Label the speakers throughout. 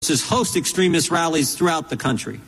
Speaker 1: host extremist rallies throughout the country?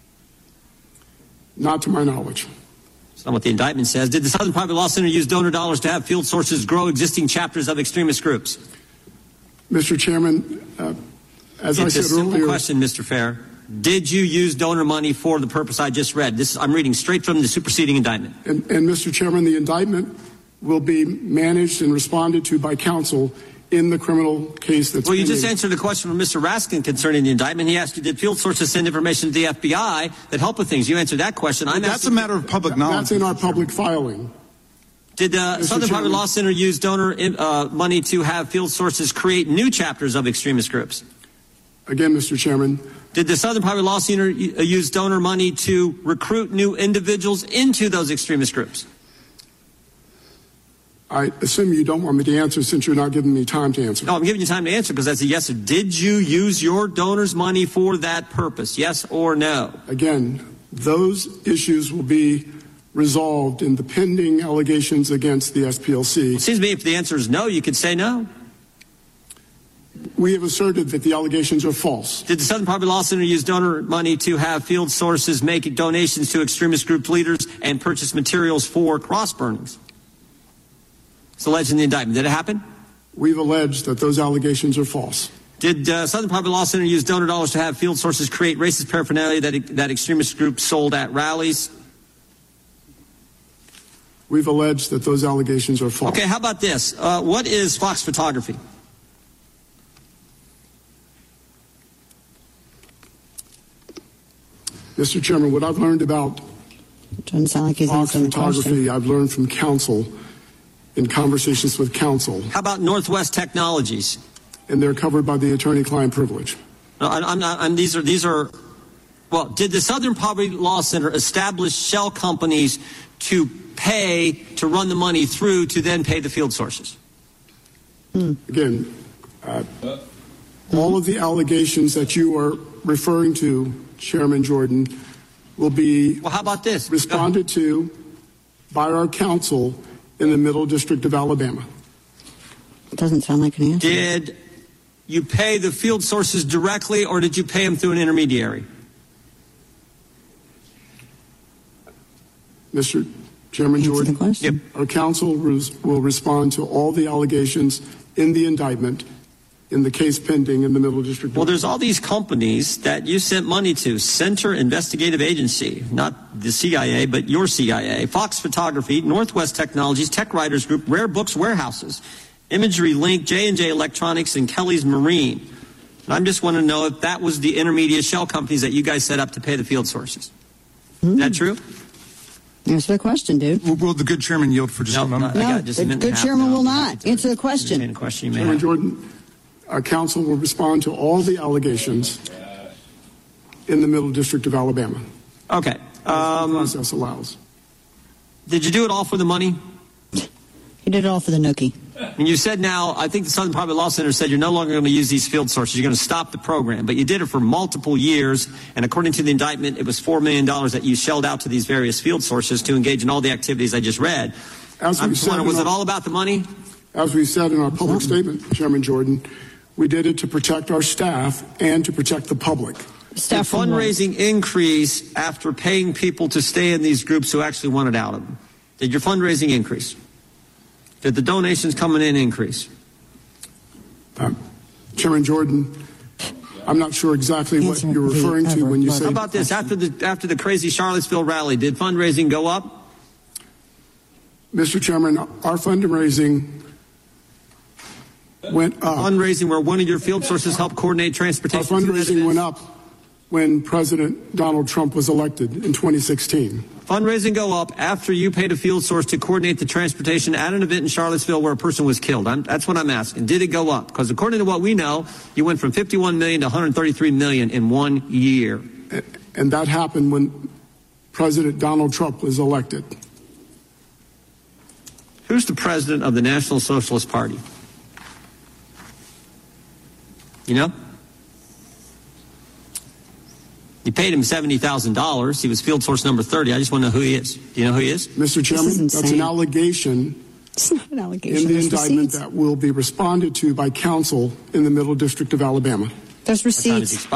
Speaker 2: Not to my knowledge.
Speaker 1: That's not what the indictment says. Did the Southern Poverty Law Center use donor dollars to have field sources grow existing chapters of extremist groups?
Speaker 2: Mr. Chairman, as I said earlier... It's a simple
Speaker 1: question, Mr. Fair. Did you use donor money for the purpose I just read? I'm reading straight from the superseding indictment.
Speaker 2: And Mr. Chairman, the indictment will be managed and responded to by counsel in the criminal case that's
Speaker 1: Well, you
Speaker 2: pending.
Speaker 1: just answered a question from Mr. Raskin concerning the indictment. He asked you, did field sources send information to the FBI that helped with things? You answered that question.
Speaker 3: That's a matter of public knowledge.
Speaker 2: That's in our public filing.
Speaker 1: Did the Southern Poverty Law Center use donor money to have field sources create new chapters of extremist groups?
Speaker 2: Again, Mr. Chairman.
Speaker 1: Did the Southern Poverty Law Center use donor money to recruit new individuals into those extremist groups?
Speaker 2: I assume you don't want me to answer since you're not giving me time to answer.
Speaker 1: No, I'm giving you time to answer because that's a yes or did you use your donors' money for that purpose? Yes or no?
Speaker 2: Again, those issues will be resolved in the pending allegations against the SPLC.
Speaker 1: It seems to me if the answer is no, you could say no.
Speaker 2: We have asserted that the allegations are false.
Speaker 1: Did the Southern Poverty Law Center use donor money to have field sources make donations to extremist group leaders and purchase materials for cross burnings? It's alleged in the indictment. Did it happen?
Speaker 2: We've alleged that those allegations are false.
Speaker 1: Did Southern Poverty Law Center use donor dollars to have field sources create racist paraphernalia that extremist groups sold at rallies?
Speaker 2: We've alleged that those allegations are false.
Speaker 1: Okay, how about this? What is Fox Photography?
Speaker 2: Mr. Chairman, what I've learned about Fox Photography, I've learned from counsel in conversations with counsel.
Speaker 1: How about Northwest Technologies?
Speaker 2: And they're covered by the attorney-client privilege.
Speaker 1: No, I'm not. These are. Well, did the Southern Poverty Law Center establish shell companies to pay to run the money through to then pay the field sources?
Speaker 2: Again, all of the allegations that you are referring to, Chairman Jordan, will be
Speaker 1: how about this?
Speaker 2: Responded to by our counsel in the Middle District of Alabama.
Speaker 4: It doesn't sound like an answer.
Speaker 1: Did you pay the field sources directly or did you pay them through an intermediary?
Speaker 2: Mr. Chairman Jordan, our counsel will respond to all the allegations in the indictment in the case pending in the Middle District.
Speaker 1: Well, there's all these companies that you sent money to. Center Investigative Agency, not the CIA, but your CIA, Fox Photography, Northwest Technologies, Tech Writers Group, Rare Books Warehouses, Imagery Link, J&J Electronics, and Kelly's Marine. And I just want to know if that was the intermediate shell companies that you guys set up to pay the field sources. Is that true?
Speaker 4: Answer the question, dude.
Speaker 3: Will the good chairman yield for just a moment?
Speaker 4: No, the good chairman will not. Answer the question.
Speaker 2: Chairman Jordan, our counsel will respond to all the allegations in the Middle District of Alabama.
Speaker 1: Okay.
Speaker 2: The process allows.
Speaker 1: Did you do it all for the money?
Speaker 4: He did it all for the nookie.
Speaker 1: And you said now, I think the Southern Poverty Law Center said you're no longer going to use these field sources. You're going to stop the program. But you did it for multiple years. And according to the indictment, it was $4 million that you shelled out to these various field sources to engage in all the activities I just read. Was it all about the money?
Speaker 2: As we said in our public statement, Chairman Jordan, we did it to protect our staff and to protect the public.
Speaker 1: Did fundraising increase after paying people to stay in these groups who actually wanted out of them? Did your fundraising increase? Did the donations coming in increase?
Speaker 2: Chairman Jordan, I'm not sure exactly what you're referring to when you say.
Speaker 1: How about this? After the crazy Charlottesville rally, did fundraising go up?
Speaker 2: Mr. Chairman, our fundraising went up.
Speaker 1: Fundraising where one of your field sources helped coordinate transportation.
Speaker 2: Our fundraising went up when President Donald Trump was elected in 2016.
Speaker 1: Fundraising go up after you paid a field source to coordinate the transportation at an event in Charlottesville where a person was killed. That's what I'm asking. Did it go up? Because according to what we know, you went from 51 million to 133 million in 1 year.
Speaker 2: And that happened when President Donald Trump was elected.
Speaker 1: Who's the president of the National Socialist Party? You know? You paid him $70,000. He was field source number 30. I just want to know who he is. Do you know who he is?
Speaker 2: Mr. Chairman, that's an allegation.
Speaker 4: It's not an allegation.
Speaker 2: In the indictment that will be responded to by counsel in the Middle District of Alabama.
Speaker 4: There's receipts.